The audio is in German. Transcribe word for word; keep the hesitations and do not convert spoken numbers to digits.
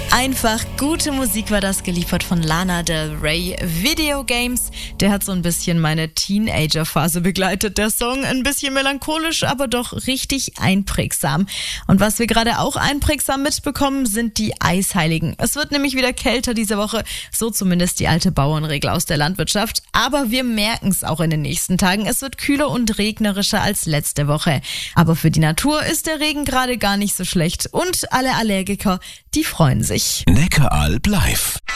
Einfach gute Musik war das, geliefert von Lana Del Rey. Videogames, der hat so ein bisschen meine Teenager-Phase begleitet. Der Song ein bisschen melancholisch, aber doch richtig einprägsam. Und was wir gerade auch einprägsam mitbekommen, sind die Eisheiligen. Es wird nämlich wieder kälter diese Woche, so zumindest die alte Bauernregel aus der Landwirtschaft. Aber wir merken es auch in den nächsten Tagen. Es wird kühler und regnerischer als letzte Woche. Aber für die Natur ist der Regen gerade gar nicht so schlecht. Und alle Allergiker, die freuen sich. Neckaralb live.